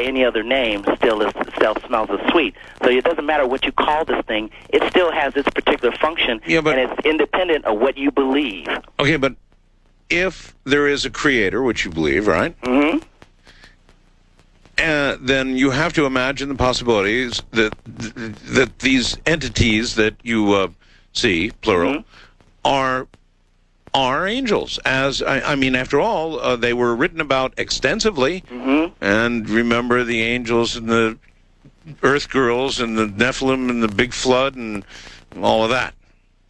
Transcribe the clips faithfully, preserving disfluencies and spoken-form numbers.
any other name still is, still smells as sweet. So it doesn't matter what you call this thing; it still has its particular function, yeah, but, and it's independent of what you believe. Okay, but if there is a creator, which you believe, right? Mm-hmm. Uh, then you have to imagine the possibilities that that these entities that you uh, see, plural, mm-hmm. are are angels. As I, I mean, after all, uh, they were written about extensively. Mm-hmm. And remember the angels and the earth girls and the Nephilim and the big flood and all of that.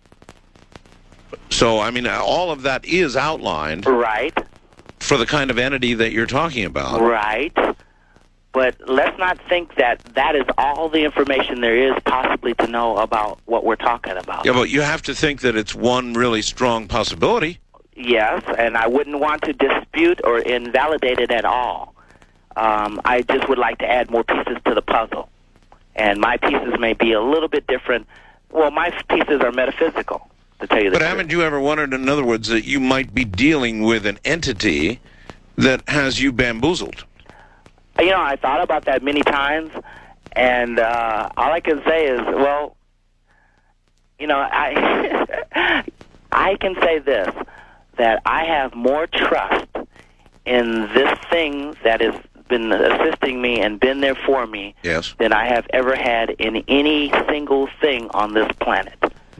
So, I mean, all of that is outlined. Right. For the kind of entity that you're talking about. Right. But let's not think that that is all the information there is possibly to know about what we're talking about. Yeah, but you have to think that it's one really strong possibility. Yes, and I wouldn't want to dispute or invalidate it at all. Um, I just would like to add more pieces to the puzzle. And my pieces may be a little bit different. Well, my pieces are metaphysical, to tell you the but truth. But haven't you ever wondered, in other words, that you might be dealing with an entity that has you bamboozled? You know, I thought about that many times, and uh, all I can say is, well, you know, I I can say this, that I have more trust in this thing that has been assisting me and been there for me yes. than I have ever had in any single thing on this planet.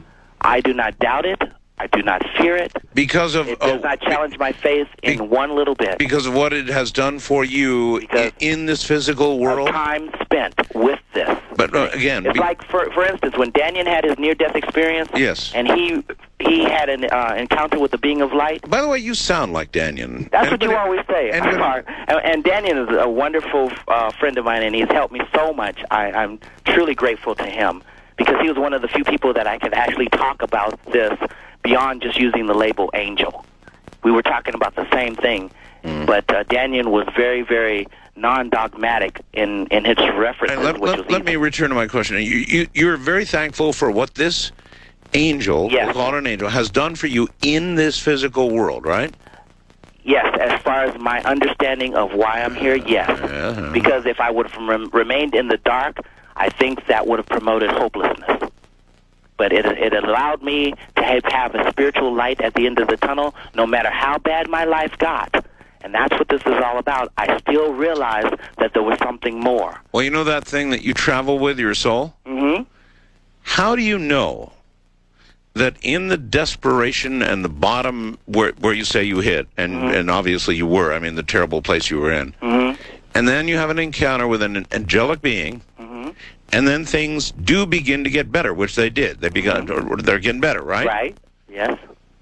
I do not doubt it. I do not fear it. Because of it does oh, not challenge my faith in be, one little bit. Because of what it has done for you in, in this physical world. Time spent with this. But uh, again, it's be, like for for instance, when Daniel had his near-death experience. Yes. And he he had an uh, encounter with the being of light. By the way, you sound like Daniel. That's and, what you always say. And, and, and Daniel is a wonderful uh, friend of mine, and he's helped me so much. I, I'm truly grateful to him because he was one of the few people that I could actually talk about this beyond just using the label angel. We were talking about the same thing, mm. but uh, Daniel was very, very non-dogmatic in, in his references. Let, which let, was let me return to my question. You, you, you're very thankful for what this angel, yes. we'll call it an angel, has done for you in this physical world, right? Yes, as far as my understanding of why I'm here, yes. Uh-huh. Because if I would have rem- remained in the dark, I think that would have promoted hopelessness. But it it allowed me to have, have a spiritual light at the end of the tunnel, no matter how bad my life got. And that's what this is all about. I still realized that there was something more. Well, you know that thing that you travel with, your soul? Mm-hmm. How do you know that in the desperation and the bottom where where you say you hit, and, mm-hmm. and obviously you were, I mean, the terrible place you were in, mm-hmm. and then you have an encounter with an angelic being, mm-hmm. and then things do begin to get better, which they did. They begun, mm-hmm. or they're getting better, right? Right, yes.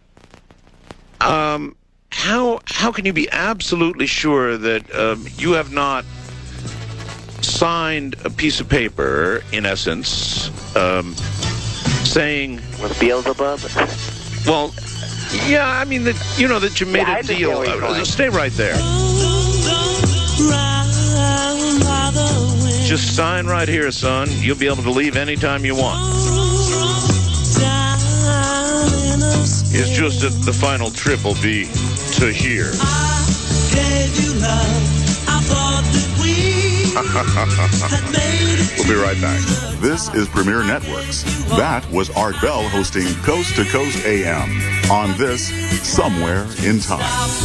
Um, how, how can you be absolutely sure that um, you have not signed a piece of paper, in essence, um, saying... With Beelzebub? Well, yeah, I mean, that you know, that you made yeah, a deal. Uh, stay right there. Just sign right here, son. You'll be able to leave anytime you want. It's just that the final trip will be to here. We'll be right back. This is Premier Networks. That was Art Bell hosting Coast to Coast A M on this Somewhere in Time.